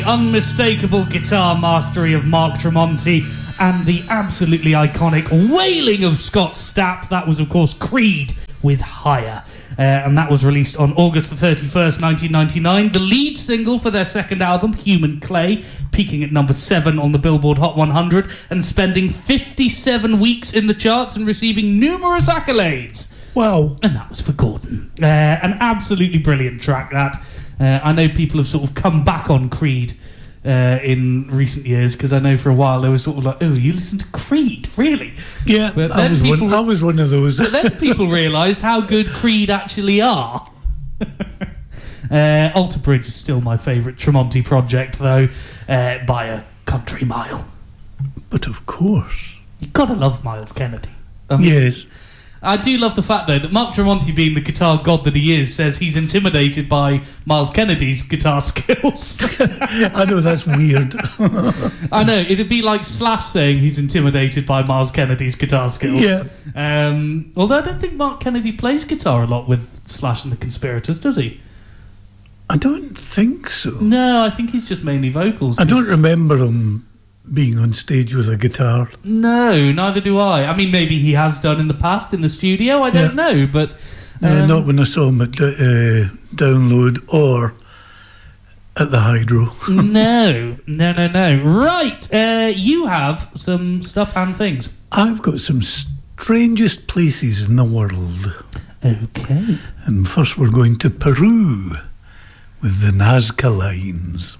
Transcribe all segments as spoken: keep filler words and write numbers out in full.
Unmistakable guitar mastery of Mark Tremonti and the absolutely iconic wailing of Scott Stapp. That was, of course, Creed with Higher. Uh, and that was released on August the thirty-first, nineteen ninety-nine. The lead single for their second album, Human Clay, peaking at number seven on the Billboard Hot one hundred and spending fifty-seven weeks in the charts and receiving numerous accolades. Wow. And that was for Gordon. Uh, an absolutely brilliant track, that. Uh, I know people have sort of come back on Creed uh, in recent years, because I know for a while they were sort of like, oh, you listen to Creed? Really? Yeah, but I, was people, one, I was one of those. But then people realised how good Creed actually are. uh, Alter Bridge is still my favourite Tremonti project, though, uh, by a country mile. But of course. You've got to love Miles Kennedy. I mean, yes. I do love the fact, though, that Mark Tremonti, being the guitar god that he is, says he's intimidated by Miles Kennedy's guitar skills. I know, that's weird. I know, it'd be like Slash saying he's intimidated by Miles Kennedy's guitar skills. Yeah. Um, although I don't think Mark Kennedy plays guitar a lot with Slash and the Conspirators, does he? I don't think so. No, I think he's just mainly vocals. I don't remember him being on stage with a guitar. No, neither do I. I mean, maybe he has done in the past in the studio, I don't yeah. know, but... Um, uh, not when I saw him at uh, Download or at the Hydro. no, no, no, no. Right, uh, you have some stuff and things. I've got some strangest places in the world. Okay. And first we're going to Peru with the Nazca Lines.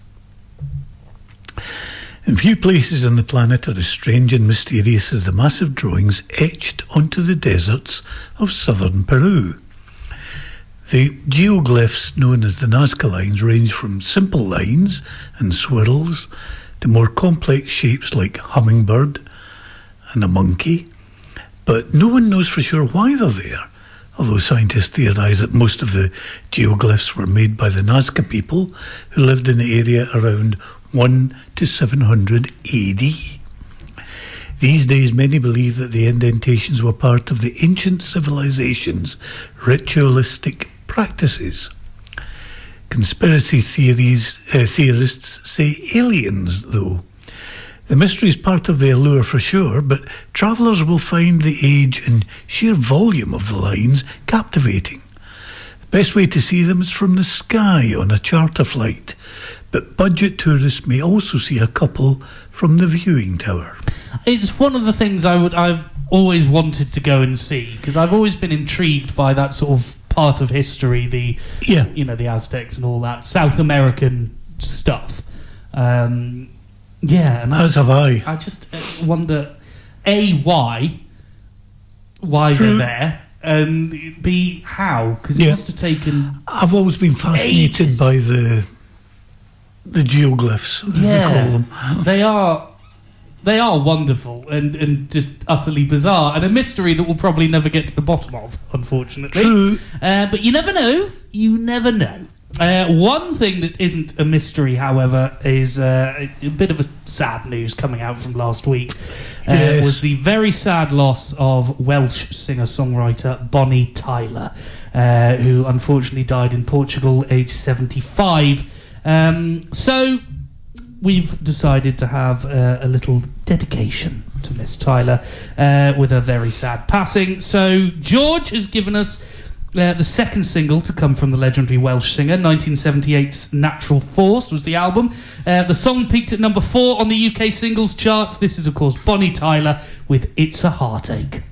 And few places on the planet are as strange and mysterious as the massive drawings etched onto the deserts of southern Peru. The geoglyphs known as the Nazca Lines range from simple lines and swirls to more complex shapes like hummingbird and a monkey. But no one knows for sure why they're there, although scientists theorise that most of the geoglyphs were made by the Nazca people who lived in the area around one to seven hundred A D. These days, many believe that the indentations were part of the ancient civilization's ritualistic practices. Conspiracy theories, uh, theorists say aliens, though. The mystery is part of the allure for sure, but travellers will find the age and sheer volume of the lines captivating. The best way to see them is from the sky on a charter flight, but budget tourists may also see a couple from the viewing tower. It's one of the things I would, I've always wanted to go and see, because I've always been intrigued by that sort of part of history, the yeah. you know, the Aztecs and all that South American stuff. Um, yeah, and as I, have I. I just wonder, A, why, why True. they're there, and B, how, because it yeah. must have taken. I've always been fascinated ages. by the. The geoglyphs, as yeah, they call them. They are, they are wonderful and, and just utterly bizarre, and a mystery that we'll probably never get to the bottom of, unfortunately. True. Uh, but you never know. You never know. Uh, one thing that isn't a mystery, however, is uh, a, a bit of a sad news coming out from last week. Uh, yes. Was the very sad loss of Welsh singer-songwriter Bonnie Tyler, uh, who unfortunately died in Portugal, aged seventy-five. Um, so we've decided to have uh, a little dedication to Miss Tyler uh, with a very sad passing. So George has given us uh, the second single to come from the legendary Welsh singer. nineteen seventy-eight's Natural Force was the album. Uh, the song peaked at number four on the U K singles charts. This is, of course, Bonnie Tyler with It's a Heartache.